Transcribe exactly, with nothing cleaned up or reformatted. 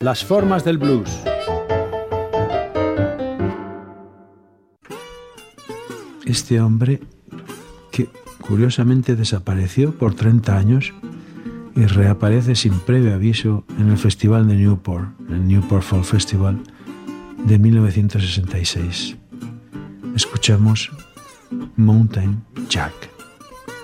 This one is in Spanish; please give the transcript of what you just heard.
Las formas del blues. Este hombre que curiosamente desapareció por treinta años y reaparece sin previo aviso en el Festival de Newport, el Newport Folk Festival de mil novecientos sesenta y seis. Escuchamos Mountain Jack.